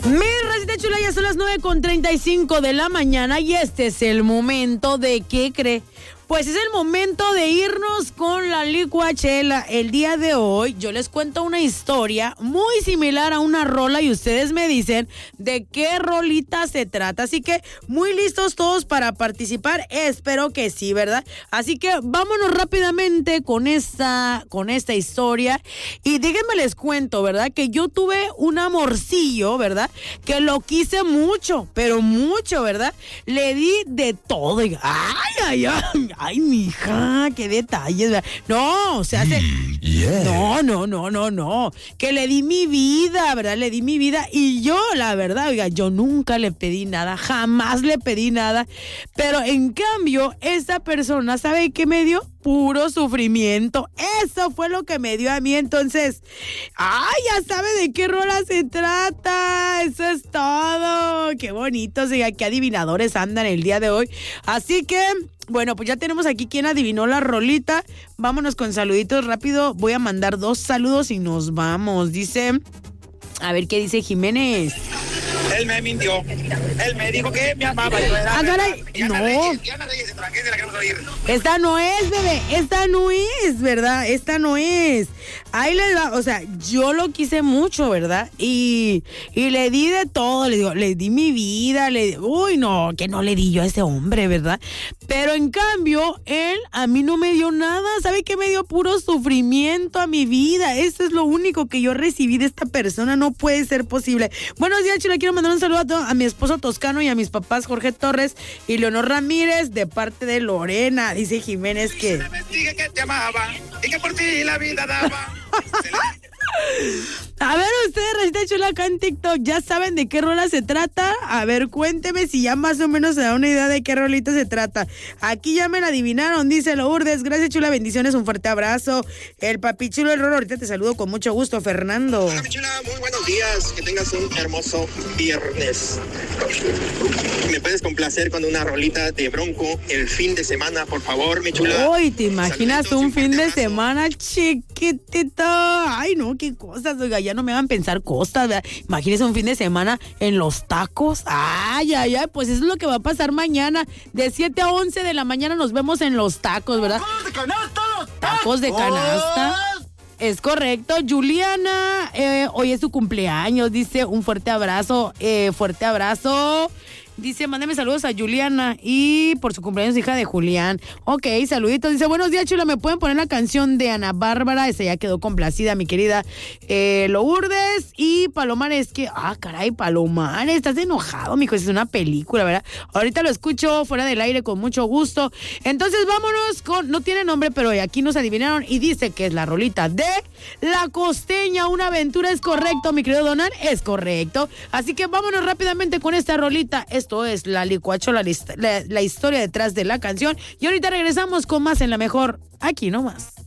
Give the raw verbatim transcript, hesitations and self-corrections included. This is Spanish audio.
Mi racita chula, ya son las nueve con treinta y cinco de la mañana y este es el momento de ¿qué cree? Pues es el momento de irnos con la licuachela. El día de hoy yo les cuento una historia muy similar a una rola y ustedes me dicen de qué rolita se trata. Así que muy listos todos para participar. Espero que sí, ¿verdad? Así que vámonos rápidamente con esta, con esta historia. Y déjenme les cuento, ¿verdad? Que yo tuve un amorcillo, ¿verdad? Que lo quise mucho, pero mucho, ¿verdad? Le di de todo. Y, ay, ay, ay. Ay, mija, qué detalles. No, o sea, se... yeah. no, no, no, no, no. Que le di mi vida, ¿verdad? Le di mi vida y yo, la verdad, oiga, yo nunca le pedí nada, jamás le pedí nada. Pero en cambio, esta persona, ¿sabe qué me dio? Puro sufrimiento. Eso fue lo que me dio a mí. Entonces, ay, ya sabe de qué rola se trata. Eso es todo. Qué bonito, o sea, qué adivinadores andan el día de hoy. Así que, bueno, pues ya tenemos aquí quien adivinó la rolita. Vámonos con saluditos rápido. Voy a mandar dos saludos y nos vamos. Dice, a ver qué dice Jiménez. Él me mintió. Él me dijo que me amaba. Ah, caray. No. Esta no es, bebé. Esta no es, ¿verdad? Esta no es. Ahí les va. O sea, yo lo quise mucho, ¿verdad? Y, y le di de todo. Le digo, le di mi vida. Le, uy, no, que no le di yo a ese hombre, ¿verdad? Pero en cambio, él a mí no me dio nada. ¿Sabe qué? Me dio puro sufrimiento a mi vida. Eso es lo único que yo recibí de esta persona. No puede ser posible. Buenos días, Chula. Quiero mandar un saludo a, to- a mi esposo Toscano y a mis papás Jorge Torres y Leonor Ramírez de parte de Lorena. Dice Jiménez que... Dije que te amaba y que por ti la vida daba. A ver, ustedes, Racita Chula, acá en TikTok, ¿ya saben de qué rola se trata? A ver, cuénteme si ya más o menos se da una idea de qué rolita se trata. Aquí ya me la adivinaron, dice Lourdes. Gracias, Chula, bendiciones, un fuerte abrazo. El papi chulo, el Roro, ahorita te saludo con mucho gusto, Fernando. Hola, mi chula, muy buenos días. Que tengas un hermoso viernes. ¿Me puedes complacer con una rolita de Bronco el fin de semana, por favor, mi chula? Uy, ¿te imaginas Saluditos, un fin de abrazo. semana chiquitito? Ay, no, qué cosas, oiga, ya no me hagan pensar cosas, ¿verdad? Imagínese un fin de semana en los tacos. Ay, ay, ay, pues eso es lo que va a pasar mañana. De siete a once de la mañana nos vemos en los tacos, ¿verdad? ¡Tacos de canasta! Tacos de canasta. Es correcto, Juliana, eh, hoy es su cumpleaños, dice, un fuerte abrazo, eh, fuerte abrazo. Dice, mándame saludos a Juliana y por su cumpleaños, hija de Julián. Ok, saluditos. Dice, buenos días, Chula, ¿me pueden poner la canción de Ana Bárbara? Esa ya quedó complacida, mi querida eh, Lourdes. Y Palomares, que, ah, caray, Palomares, estás enojado, mijo, es una película, ¿verdad? Ahorita lo escucho fuera del aire con mucho gusto. Entonces, vámonos con, no tiene nombre, pero aquí nos adivinaron y dice que es la rolita de La Costeña, una aventura. Es correcto, mi querido Donan, es correcto. Así que vámonos rápidamente con esta rolita. Esto es La Licuachola, la, la, la historia detrás de la canción. Y ahorita regresamos con más en La Mejor, aquí nomás.